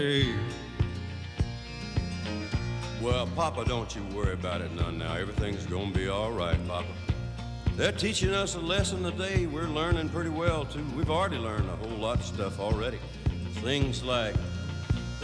Hey. Well, Papa, don't you worry about it none now. Everything's gonna be all right, Papa. They're teaching us a lesson today. We're learning pretty well, too. We've already learned a whole lot of stuff already. Things like